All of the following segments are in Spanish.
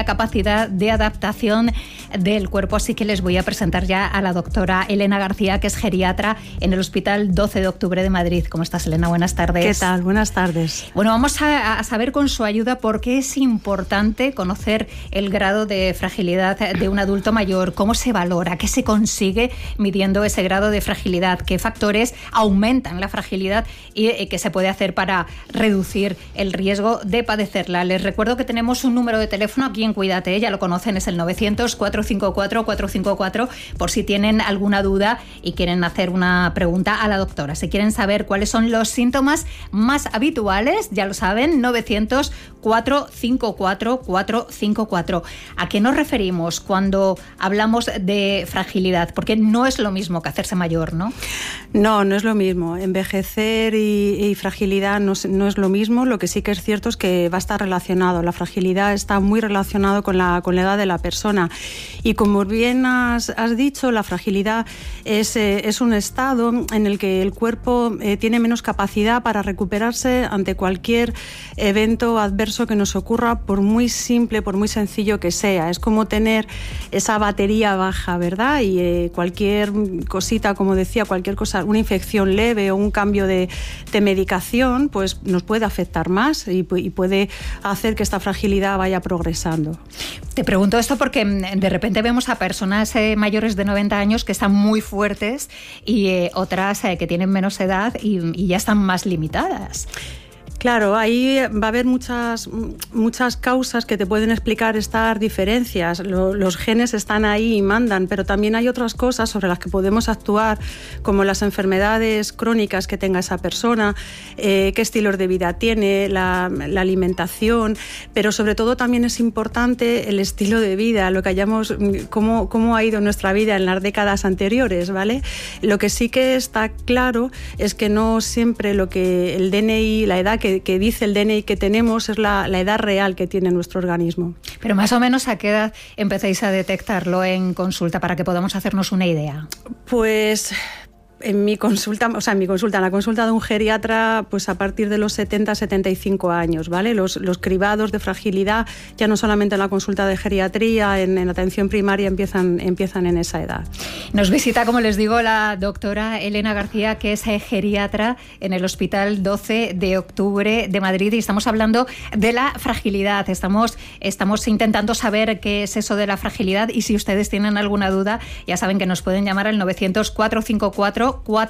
capacidad de adaptación del cuerpo. Así que les voy a presentar ya a la doctora Elena García, que es geriatra en el Hospital 12 de Octubre de Madrid. ¿Cómo estás, Elena? Buenas tardes. ¿Qué tal? Buenas tardes. Bueno, vamos a saber con su ayuda por qué es importante conocer el grado de fragilidad de un adulto mayor, cómo se valora, qué se consigue midiendo ese grado de fragilidad, qué factores aumentan la fragilidad y qué se puede hacer para reducir el riesgo de padecerla. Les recuerdo que tenemos un número de teléfono aquí en Cuídate, ya lo conocen, es el 900-454-454, por si tienen alguna duda y quieren hacer una pregunta a la doctora. Si quieren saber cuáles son los síntomas más habituales, ya lo saben, 900-454-454. ¿A qué nos referimos cuando hablamos de fragilidad? Porque no es lo mismo que hacerse mayor, ¿no? No es lo mismo. Envejecer y fragilidad no es lo mismo. Lo que sí que es cierto es que va a estar relacionado. La fragilidad está muy relacionado con la edad de la persona. Y como bien has dicho, la fragilidad es un estado en el que el cuerpo tiene menos capacidad para recuperarse ante cualquier evento adverso que nos ocurra, por muy simple, por muy sencillo que sea. Es como tener esa batería baja, ¿verdad? Y cualquier cosita, como decía, cualquier cosa, una infección leve o un cambio de medicación, pues nos puede afectar más y puede hacer que esta fragilidad vaya progresando. Te pregunto esto porque de repente vemos a personas mayores de 90 años que están muy fuertes y otras que tienen menos edad y ya están más limitadas. Claro, ahí va a haber muchas causas que te pueden explicar estas diferencias. Los genes están ahí y mandan, pero también hay otras cosas sobre las que podemos actuar, como las enfermedades crónicas que tenga esa persona, qué estilos de vida tiene, la alimentación, pero sobre todo también es importante el estilo de vida, lo que cómo ha ido nuestra vida en las décadas anteriores, ¿vale? Lo que sí que está claro es que no siempre lo que el DNI, la edad que dice el DNI que tenemos es la edad real que tiene nuestro organismo. Pero más o menos, ¿a qué edad empezáis a detectarlo en consulta para que podamos hacernos una idea? Pues en la consulta de un geriatra, pues a partir de los 70-75 años, ¿vale? Los cribados de fragilidad, ya no solamente en la consulta de geriatría, en atención primaria empiezan en esa edad. Nos visita, como les digo, la doctora Elena García, que es geriatra en el Hospital 12 de Octubre de Madrid, y estamos hablando de la fragilidad. Estamos intentando saber qué es eso de la fragilidad, y si ustedes tienen alguna duda, ya saben que nos pueden llamar al 900-454-454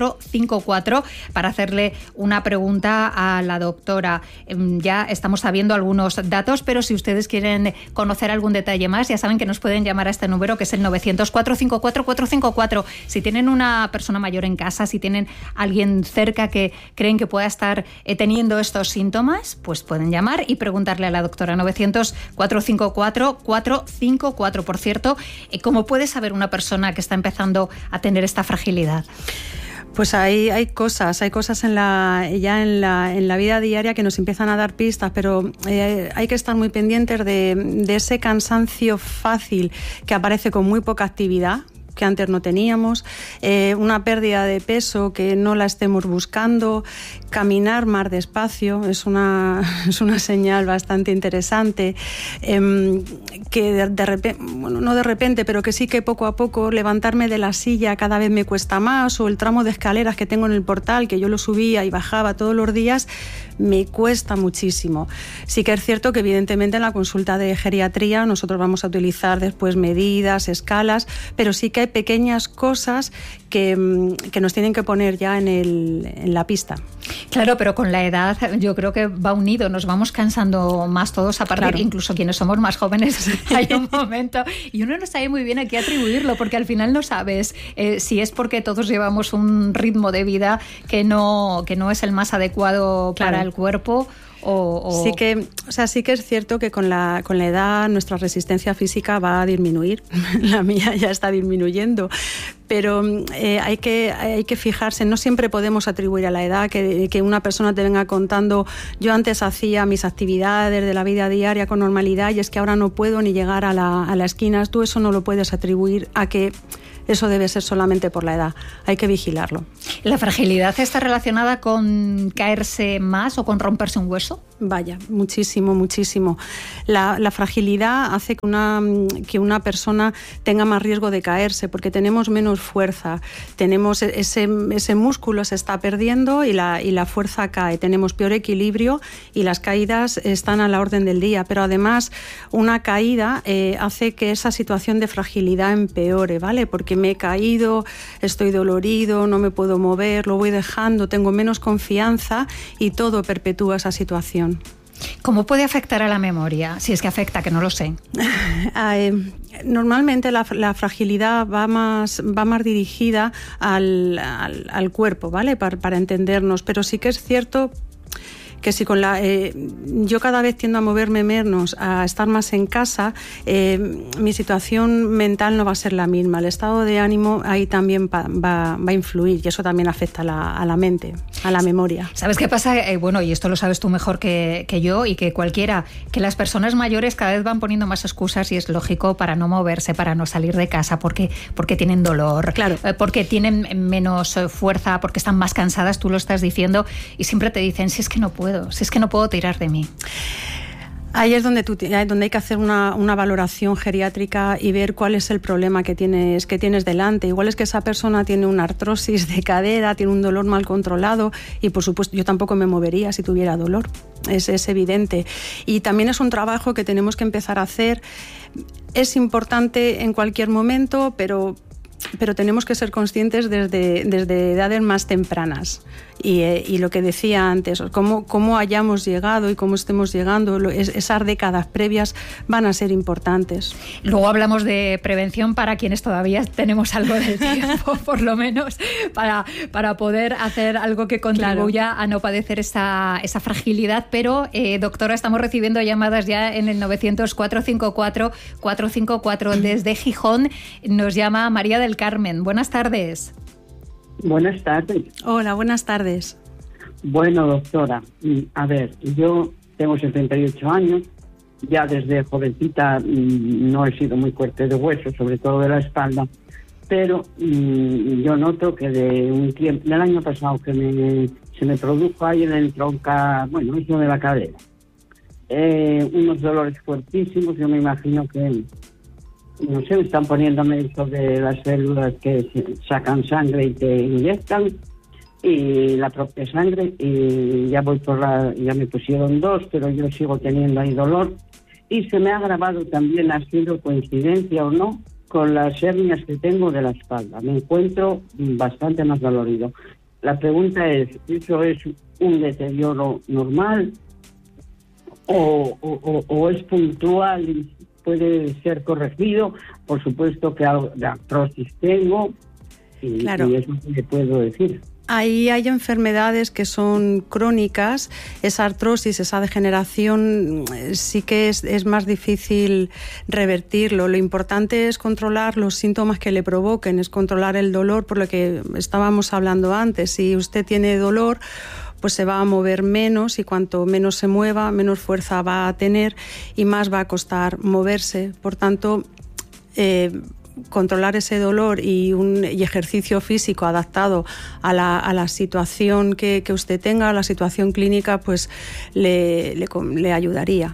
para hacerle una pregunta a la doctora. Ya estamos sabiendo algunos datos, pero si ustedes quieren conocer algún detalle más, ya saben que nos pueden llamar a este número, que es el 900-454-454. Si tienen una persona mayor en casa, si tienen alguien cerca que creen que pueda estar teniendo estos síntomas, pues pueden llamar y preguntarle a la doctora. 900-454-454. Por cierto, ¿cómo puede saber una persona que está empezando a tener esta fragilidad? Pues hay cosas en la vida diaria que nos empiezan a dar pistas, pero hay que estar muy pendientes de ese cansancio fácil que aparece con muy poca actividad, que antes no teníamos, una pérdida de peso que no la estemos buscando, caminar más despacio, es una señal bastante interesante, que de repente, bueno, no de repente, pero que sí que poco a poco levantarme de la silla cada vez me cuesta más, o el tramo de escaleras que tengo en el portal, que yo lo subía y bajaba todos los días, me cuesta muchísimo. Sí que es cierto que evidentemente en la consulta de geriatría nosotros vamos a utilizar después medidas, escalas, pero sí que hay pequeñas cosas que nos tienen que poner ya en la pista. Claro, pero con la edad yo creo que va unido, nos vamos cansando más todos, aparte, claro. Incluso quienes somos más jóvenes, hay un momento, y uno no sabe muy bien a qué atribuirlo, porque al final no sabes si es porque todos llevamos un ritmo de vida que no es el más adecuado, claro, para el cuerpo. Sí que es cierto que con la edad nuestra resistencia física va a disminuir. La mía ya está disminuyendo, pero hay que fijarse. No siempre podemos atribuir a la edad que una persona te venga contando: yo antes hacía mis actividades de la vida diaria con normalidad y es que ahora no puedo ni llegar a la esquina. Tú eso no lo puedes atribuir a que eso debe ser solamente por la edad. Hay que vigilarlo. ¿La fragilidad está relacionada con caerse más o con romperse un hueso? Vaya, muchísimo, muchísimo. La fragilidad hace que una persona tenga más riesgo de caerse porque tenemos menos fuerza, tenemos ese músculo se está perdiendo y la fuerza cae, tenemos peor equilibrio y las caídas están a la orden del día, pero además una caída hace que esa situación de fragilidad empeore, ¿vale? Porque me he caído, estoy dolorido, no me puedo mover, lo voy dejando, tengo menos confianza y todo perpetúa esa situación. ¿Cómo puede afectar a la memoria? Si es que afecta, que no lo sé. Normalmente la fragilidad va más dirigida al cuerpo, ¿vale? Para entendernos, pero sí que es cierto que si yo cada vez tiendo a moverme menos, a estar más en casa, mi situación mental no va a ser la misma. El estado de ánimo ahí también va a influir y eso también afecta a la mente, a la memoria. ¿Sabes qué pasa? Bueno, y esto lo sabes tú mejor que yo y que cualquiera, que las personas mayores cada vez van poniendo más excusas y es lógico para no moverse, para no salir de casa, porque tienen dolor, claro, porque tienen menos fuerza, porque están más cansadas, tú lo estás diciendo, y siempre te dicen, si es que no puedo tirar de mí. Ahí es donde hay que hacer una valoración geriátrica y ver cuál es el problema que tienes delante. Igual es que esa persona tiene una artrosis de cadera, tiene un dolor mal controlado y por supuesto yo tampoco me movería si tuviera dolor. Es evidente. Y también es un trabajo que tenemos que empezar a hacer. Es importante en cualquier momento, pero tenemos que ser conscientes desde edades más tempranas. Y lo que decía antes, cómo hayamos llegado y cómo estemos llegando, esas décadas previas van a ser importantes. Luego hablamos de prevención para quienes todavía tenemos algo de tiempo, por lo menos, para poder hacer algo que contribuya a no padecer esa fragilidad. Pero, doctora, estamos recibiendo llamadas ya en el 900-454-454. Desde Gijón nos llama María del Carmen. Buenas tardes. Buenas tardes. Hola, buenas tardes. Bueno, doctora, a ver, yo tengo 78 años, ya desde jovencita no he sido muy fuerte de hueso, sobre todo de la espalda, pero yo noto que del año pasado que se me produjo ahí en el tronca, bueno, eso de la cadera, unos dolores fuertísimos. Yo me imagino que no sé, están poniéndome esto de las células que sacan sangre y te inyectan, y la propia sangre, y ya me pusieron 2, pero yo sigo teniendo ahí dolor, y se me ha agravado también, ha sido coincidencia o no, con las hernias que tengo de la espalda. Me encuentro bastante más dolorido. La pregunta es, ¿eso es un deterioro normal o es puntual y puede ser corregido? Por supuesto que artrosis tengo y, claro, y eso le puedo decir. Ahí hay enfermedades que son crónicas, esa artrosis, esa degeneración sí que es más difícil revertirlo. Lo importante es controlar los síntomas que le provoquen, es controlar el dolor, por lo que estábamos hablando antes. Si usted tiene dolor, pues se va a mover menos y cuanto menos se mueva, menos fuerza va a tener y más va a costar moverse. Por tanto, controlar ese dolor y ejercicio físico adaptado a la situación que usted tenga, a la situación clínica, pues le ayudaría.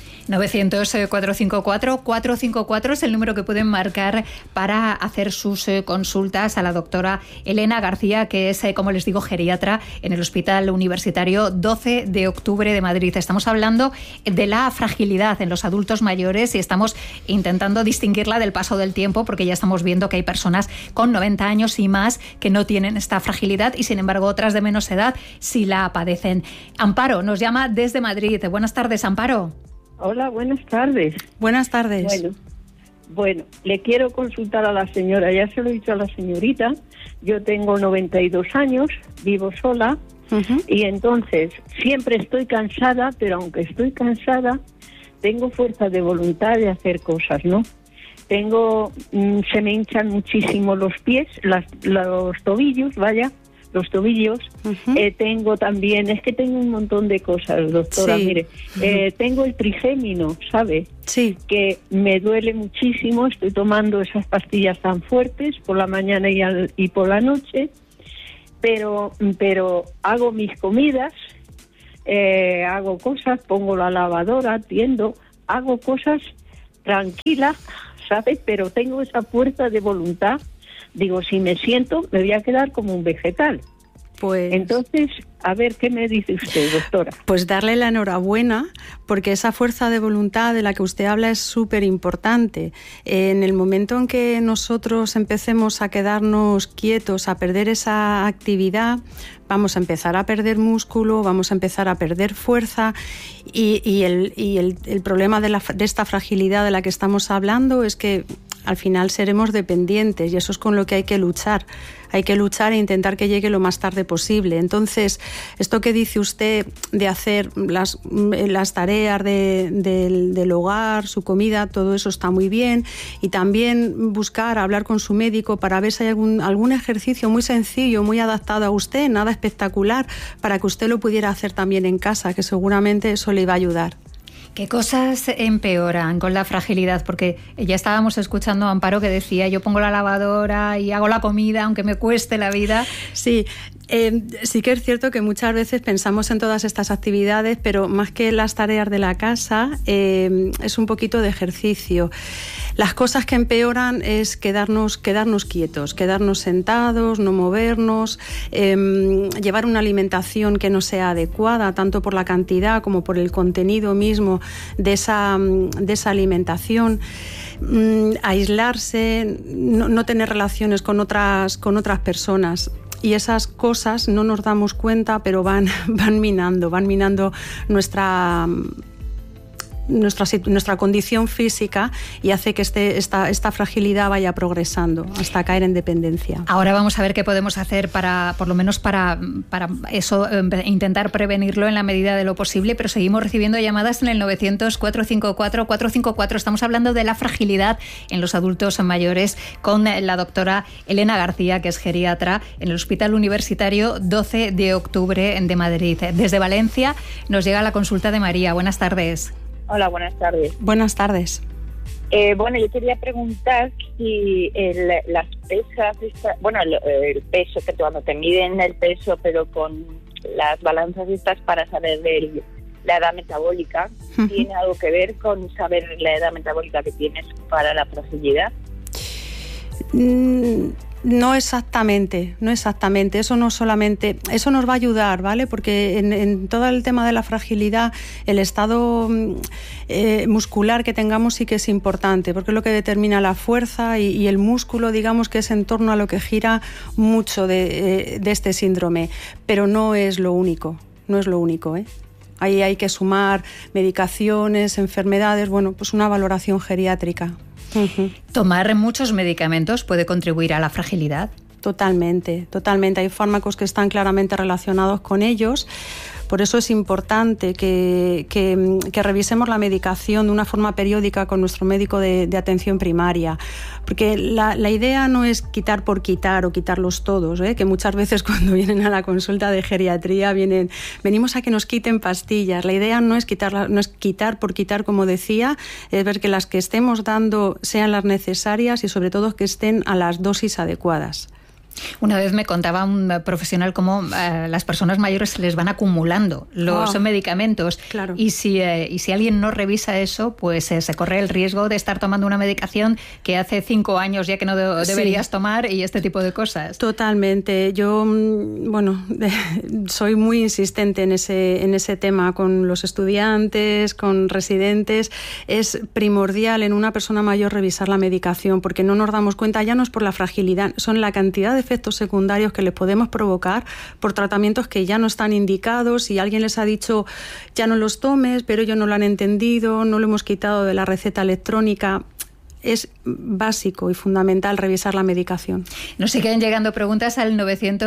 900-454-454 es el número que pueden marcar para hacer sus consultas a la doctora Elena García, que es, como les digo, geriatra en el Hospital Universitario 12 de Octubre de Madrid. Estamos hablando de la fragilidad en los adultos mayores y estamos intentando distinguirla del paso del tiempo, porque ya estamos viendo que hay personas con 90 años y más que no tienen esta fragilidad y, sin embargo, otras de menos edad sí la padecen. Amparo nos llama desde Madrid. Buenas tardes, Amparo. Hola, buenas tardes. Buenas tardes. Bueno, le quiero consultar a la señora, ya se lo he dicho a la señorita, yo tengo 92 años, vivo sola, y entonces siempre estoy cansada, pero aunque estoy cansada, tengo fuerza de voluntad de hacer cosas, ¿no? Se me hinchan muchísimo los pies, los tobillos, vaya, los tobillos. Tengo también, es que tengo un montón de cosas, doctora, mire. Tengo el trigémino, ¿sabe? Sí. Que me duele muchísimo, estoy tomando esas pastillas tan fuertes por la mañana y por la noche, pero hago mis comidas, hago cosas, pongo la lavadora, tiendo, hago cosas tranquilas, ¿sabes? Pero tengo esa fuerza de voluntad. Digo, si me siento, me voy a quedar como un vegetal. Pues, entonces, a ver, ¿qué me dice usted, doctora? Pues darle la enhorabuena, porque esa fuerza de voluntad de la que usted habla es súper importante. En el momento en que nosotros empecemos a quedarnos quietos, a perder esa actividad, vamos a empezar a perder músculo, vamos a empezar a perder fuerza y el problema de esta fragilidad de la que estamos hablando es que al final seremos dependientes y eso es con lo que hay que luchar. Hay que luchar e intentar que llegue lo más tarde posible. Entonces, esto que dice usted de hacer las tareas del hogar, su comida, todo eso está muy bien. Y también hablar con su médico para ver si hay algún ejercicio muy sencillo, muy adaptado a usted, nada espectacular, para que usted lo pudiera hacer también en casa, que seguramente eso le iba a ayudar. ¿Qué cosas empeoran con la fragilidad? Porque ya estábamos escuchando a Amparo que decía, yo pongo la lavadora y hago la comida, aunque me cueste la vida. Sí, sí que es cierto que muchas veces pensamos en todas estas actividades, pero más que las tareas de la casa, es un poquito de ejercicio. Las cosas que empeoran es quedarnos quietos, quedarnos sentados, no movernos, llevar una alimentación que no sea adecuada, tanto por la cantidad como por el contenido mismo de esa alimentación, aislarse, no tener relaciones con otras personas. Y esas cosas no nos damos cuenta, pero van minando nuestra condición física y hace que esta fragilidad vaya progresando hasta caer en dependencia. Ahora vamos a ver qué podemos hacer por lo menos para eso, intentar prevenirlo en la medida de lo posible, pero seguimos recibiendo llamadas en el 900-454-454. Estamos hablando de la fragilidad en los adultos mayores con la doctora Elena García, que es geriatra en el Hospital Universitario 12 de Octubre de Madrid. Desde Valencia nos llega la consulta de María. Buenas tardes. Hola, buenas tardes. Buenas tardes. Bueno, yo quería preguntar si las pesas, el peso, que cuando te miden el peso, pero con las balanzas estas para saber la edad metabólica, ¿tiene algo que ver con saber la edad metabólica que tienes para la fragilidad? No exactamente. Eso no solamente, eso nos va a ayudar, ¿vale? Porque en todo el tema de la fragilidad, el estado muscular que tengamos sí que es importante, porque es lo que determina la fuerza y el músculo, digamos que es en torno a lo que gira mucho de este síndrome, pero no es lo único, ¿eh? Ahí hay que sumar medicaciones, enfermedades, pues una valoración geriátrica. ¿Tomar muchos medicamentos puede contribuir a la fragilidad? Totalmente. Hay fármacos que están claramente relacionados con ellos. Por eso es importante que revisemos la medicación de una forma periódica con nuestro médico de atención primaria. Porque la idea no es quitar por quitar o quitarlos todos, que muchas veces cuando vienen a la consulta de geriatría venimos a que nos quiten pastillas. La idea no es quitar por quitar, como decía, es ver que las que estemos dando sean las necesarias y sobre todo que estén a las dosis adecuadas. Una vez me contaba un profesional cómo las personas mayores se les van acumulando los medicamentos. Claro. Y si alguien no revisa eso, pues se corre el riesgo de estar tomando una medicación que hace 5 años ya que no deberías tomar y este tipo de cosas. Totalmente. Yo, soy muy insistente en ese tema con los estudiantes, con residentes. Es primordial en una persona mayor revisar la medicación porque no nos damos cuenta, ya no es por la fragilidad, son la cantidad de efectos secundarios que les podemos provocar por tratamientos que ya no están indicados y alguien les ha dicho ya no los tomes, pero ellos no lo han entendido, no lo hemos quitado de la receta electrónica. Es básico y fundamental revisar la medicación. Nos siguen llegando preguntas al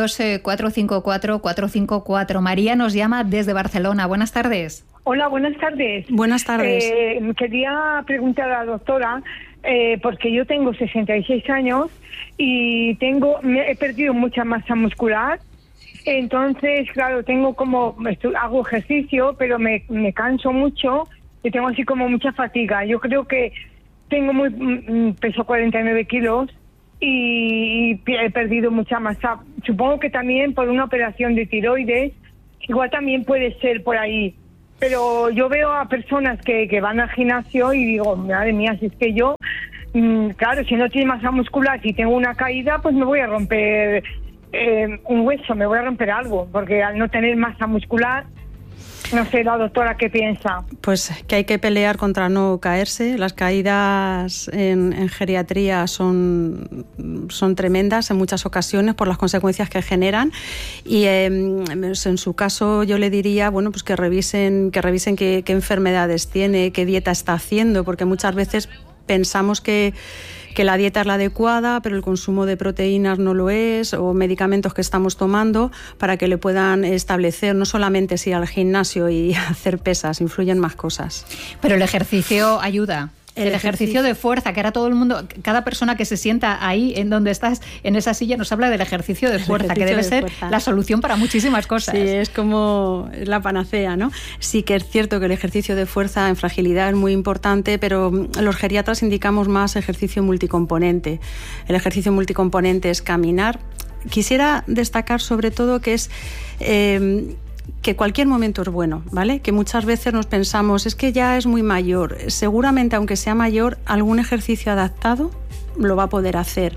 900-454-454. María nos llama desde Barcelona. Buenas tardes. Hola, buenas tardes. Buenas tardes. Quería preguntar a la doctora, porque yo tengo 66 años y he perdido mucha masa muscular Entonces, claro, hago ejercicio, pero me canso mucho y tengo así como mucha fatiga. Yo creo que peso 49 kilos y he perdido mucha masa. Supongo que también por una operación de tiroides, igual también puede ser por ahí. Pero yo veo a personas que van al gimnasio y digo, madre mía, si es que yo, claro, si no tiene masa muscular, si tengo una caída, pues me voy a romper un hueso, me voy a romper algo, porque al no tener masa muscular, no sé, la doctora, ¿qué piensa? Pues que hay que pelear contra no caerse. Las caídas en geriatría son tremendas en muchas ocasiones por las consecuencias que generan, y en su caso yo le diría, bueno, pues que revisen qué enfermedades tiene, qué dieta está haciendo, porque muchas veces pensamos que la dieta es la adecuada, pero el consumo de proteínas no lo es, o medicamentos que estamos tomando para que le puedan establecer, no solamente ir al gimnasio y hacer pesas, influyen más cosas. Pero el ejercicio ayuda. El ejercicio de fuerza, que ahora todo el mundo, cada persona que se sienta ahí en donde estás, en esa silla, nos habla del ejercicio de fuerza, que debe ser la solución para muchísimas cosas. Sí, es como la panacea, ¿no? Sí que es cierto que el ejercicio de fuerza en fragilidad es muy importante, pero los geriatras indicamos más ejercicio multicomponente. El ejercicio multicomponente es caminar. Quisiera destacar sobre todo que es... que cualquier momento es bueno, ¿vale? Que muchas veces nos pensamos, es que ya es muy mayor. Seguramente, aunque sea mayor, algún ejercicio adaptado lo va a poder hacer.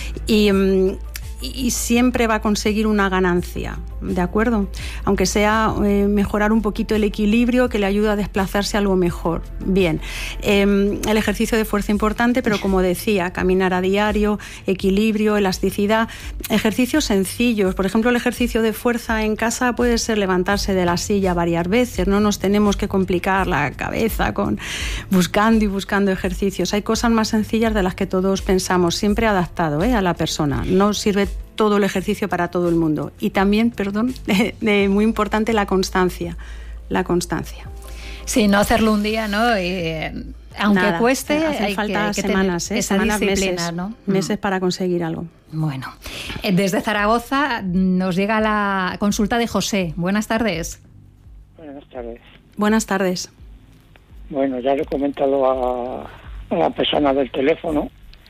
Y siempre va a conseguir una ganancia, ¿de acuerdo? Aunque sea mejorar un poquito el equilibrio que le ayuda a desplazarse a algo mejor. Bien, el ejercicio de fuerza importante, pero como decía, caminar a diario, equilibrio, elasticidad, ejercicios sencillos. Por ejemplo, el ejercicio de fuerza en casa puede ser levantarse de la silla varias veces, no nos tenemos que complicar la cabeza con buscando ejercicios. Hay cosas más sencillas de las que todos pensamos, siempre adaptado a la persona. No sirve todo el ejercicio para todo el mundo. Y también, muy importante, la constancia. Sí, no hacerlo un día, ¿no? Aunque nada, cueste, hace falta semanas, semanas, meses, ¿no? Meses para conseguir algo. Bueno, desde Zaragoza nos llega la consulta de José. Buenas tardes. Buenas tardes. Buenas tardes. Bueno, ya le he comentado a la persona del teléfono.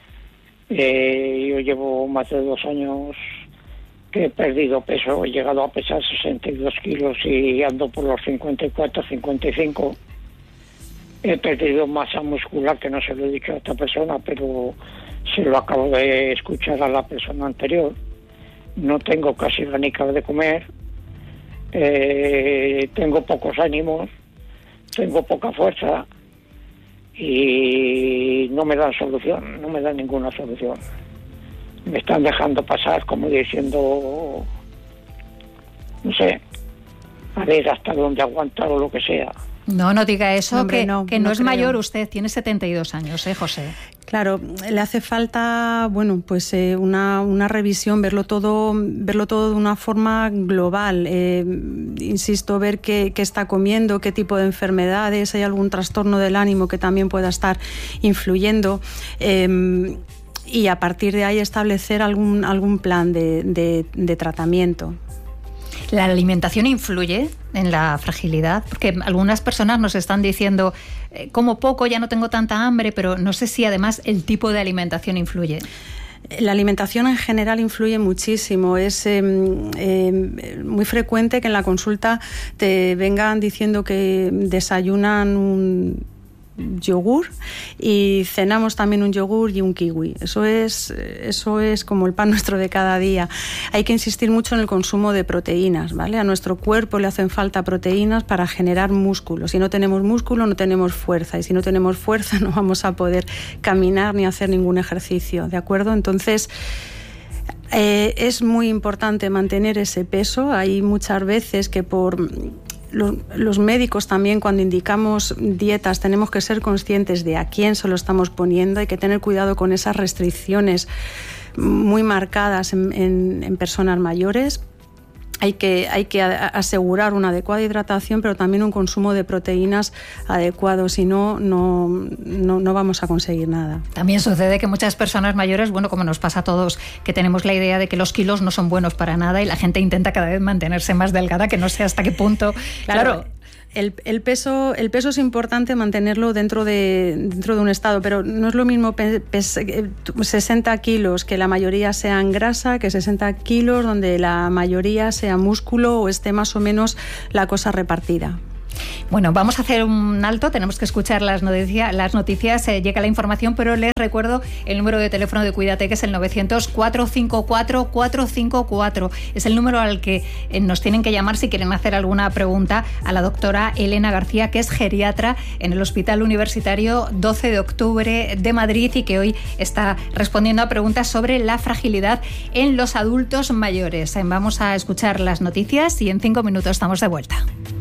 Yo llevo más de 2 años que he perdido peso, he llegado a pesar 62 kilos y ando por los 54, 55. He perdido masa muscular, que no se lo he dicho a esta persona, pero se lo acabo de escuchar a la persona anterior. No tengo casi ganas de comer, tengo pocos ánimos, tengo poca fuerza. Y no me dan solución, no me dan ninguna solución. Me están dejando pasar como diciendo, no sé, a ver hasta dónde aguantar o lo que sea. No diga eso, hombre, que no es creo. mayor usted, tiene 72 años, José. Claro, le hace falta, una revisión, verlo todo de una forma global. Insisto, ver qué está comiendo, qué tipo de enfermedades, hay algún trastorno del ánimo que también pueda estar influyendo. Y a partir de ahí establecer algún plan de tratamiento. ¿La alimentación influye en la fragilidad? Porque algunas personas nos están diciendo, como poco, ya no tengo tanta hambre, pero no sé si además el tipo de alimentación influye. La alimentación en general influye muchísimo. Es muy frecuente que en la consulta te vengan diciendo que desayunan un yogur y cenamos también un yogur y un kiwi. Eso es como el pan nuestro de cada día. Hay que insistir mucho en el consumo de proteínas, ¿vale? A nuestro cuerpo le hacen falta proteínas para generar músculo. Si no tenemos músculo, no tenemos fuerza, y si no tenemos fuerza, no vamos a poder caminar ni hacer ningún ejercicio, ¿de acuerdo? Entonces, es muy importante mantener ese peso. Hay muchas veces que los médicos también, cuando indicamos dietas, tenemos que ser conscientes de a quién se lo estamos poniendo. Hay que tener cuidado con esas restricciones muy marcadas en personas mayores. hay que asegurar una adecuada hidratación, pero también un consumo de proteínas adecuado, si no vamos a conseguir nada. También sucede que muchas personas mayores, bueno, como nos pasa a todos, que tenemos la idea de que los kilos no son buenos para nada y la gente intenta cada vez mantenerse más delgada, que no sé hasta qué punto. Claro. El peso es importante mantenerlo dentro de un estado, pero no es lo mismo 60 kilos que la mayoría sean grasa que 60 kilos donde la mayoría sea músculo o esté más o menos la cosa repartida. Bueno, vamos a hacer un alto, tenemos que escuchar las noticias, llega la información, pero les recuerdo el número de teléfono de Cuídate, que es el 900-454-454. Es el número al que nos tienen que llamar si quieren hacer alguna pregunta a la doctora Elena García, que es geriatra en el Hospital Universitario 12 de Octubre de Madrid y que hoy está respondiendo a preguntas sobre la fragilidad en los adultos mayores. Vamos a escuchar las noticias y en 5 minutos estamos de vuelta.